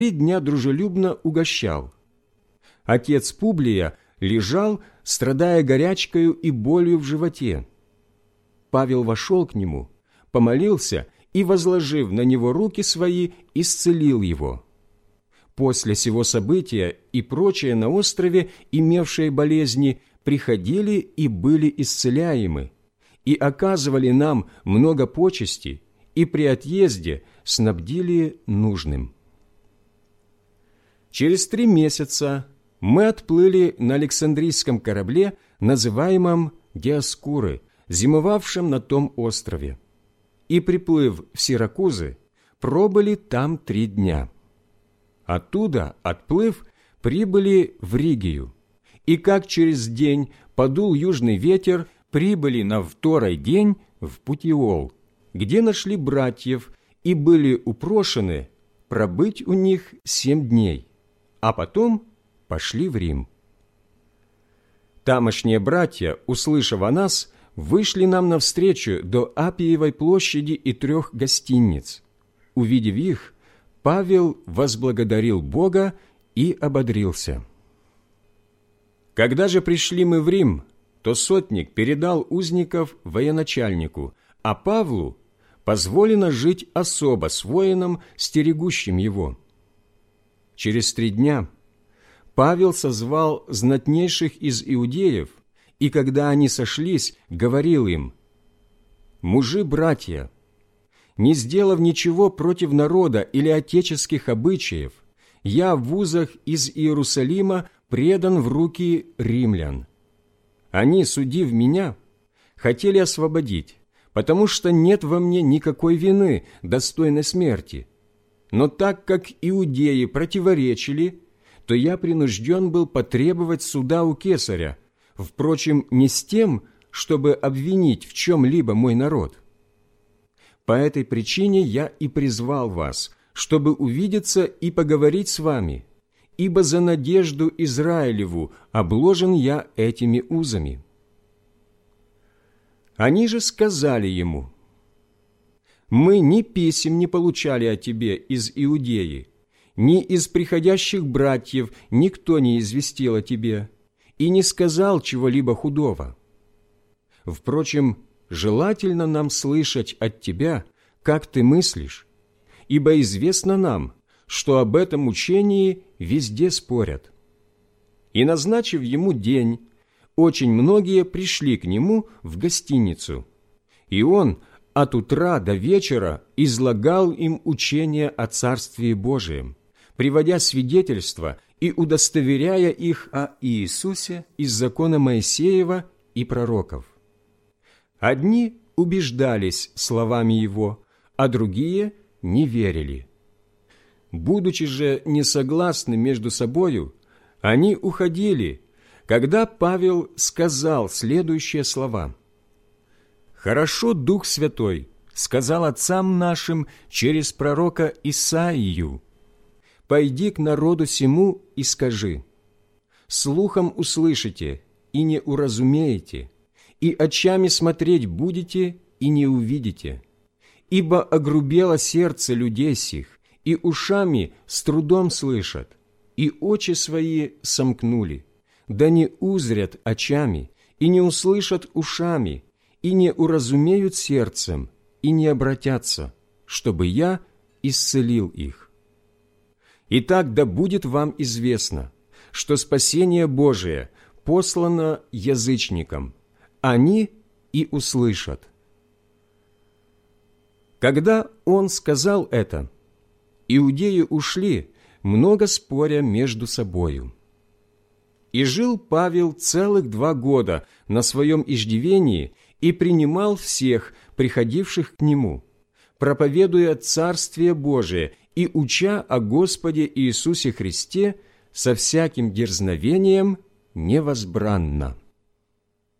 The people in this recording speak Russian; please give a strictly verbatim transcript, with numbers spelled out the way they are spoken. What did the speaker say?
три дня дружелюбно угощал. Отец Публия лежал, страдая горячкою и болью в животе. Павел вошел к нему, помолился и, возложив на него руки свои, исцелил его. После сего события и прочие на острове, имевшие болезни, приходили и были исцеляемы, и оказывали нам много почести, и при отъезде снабдили нужным. Через три месяца мы отплыли на Александрийском корабле, называемом Диоскуры, зимовавшем на том острове, и, приплыв в Сиракузы, пробыли там три дня. Оттуда, отплыв, прибыли в Ригию, и как через день подул южный ветер, прибыли на второй день в Путиол, где нашли братьев и были упрошены пробыть у них семь дней, а потом пошли в Рим. Тамошние братья, услышав о нас, вышли нам навстречу до Аппиевой площади и трех гостиниц. Увидев их, Павел возблагодарил Бога и ободрился. Когда же пришли мы в Рим, то сотник передал узников военачальнику, а Павлу позволено жить особо с воином, стерегущим его. Через три дня Павел созвал знатнейших из иудеев, и когда они сошлись, говорил им: «Мужи-братья, не сделав ничего против народа или отеческих обычаев, я в вузах из Иерусалима предан в руки римлян. Они, судив меня, хотели освободить, потому что нет во мне никакой вины, достойной смерти. Но так как иудеи противоречили, то я принужден был потребовать суда у кесаря, впрочем, не с тем, чтобы обвинить в чем-либо мой народ. По этой причине я и призвал вас, чтобы увидеться и поговорить с вами, ибо за надежду Израилеву обложен я этими узами». Они же сказали ему: «Мы ни писем не получали о тебе из Иудеи, ни из приходящих братьев никто не известил о тебе и не сказал чего-либо худого. Впрочем, желательно нам слышать от тебя, как ты мыслишь, ибо известно нам, что об этом учении везде спорят». И, назначив ему день, очень многие пришли к нему в гостиницу, и он от утра до вечера излагал им учение о Царствии Божием, приводя свидетельства и удостоверяя их о Иисусе из закона Моисеева и пророков. Одни убеждались словами его, а другие не верили. Будучи же несогласны между собою, они уходили, когда Павел сказал следующие слова: «Хорошо Дух Святой сказал отцам нашим через пророка Исаию: пойди к народу сему и скажи: слухом услышите и не уразумеете, и очами смотреть будете и не увидите, ибо огрубело сердце людей сих, и ушами с трудом слышат, и очи свои сомкнули, да не узрят очами, и не услышат ушами, и не уразумеют сердцем, и не обратятся, чтобы я исцелил их. Итак, да будет вам известно, что спасение Божие послано язычникам, они и услышат». Когда он сказал это, иудеи ушли, много споря между собою. И жил Павел целых два года на своем иждивении и принимал всех, приходивших к нему, проповедуя Царствие Божие и уча о Господе Иисусе Христе со всяким дерзновением невозбранно.